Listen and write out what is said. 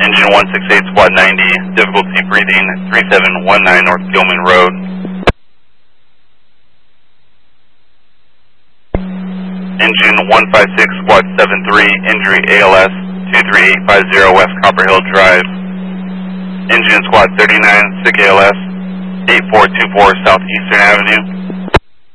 Engine 168 Squad 90, difficulty breathing 3719 North Gilman Road. Engine 156 Squad 73, injury ALS 23850 West Copper Hill Drive. Engine Squad 39, sick ALS 8424 Southeastern Avenue.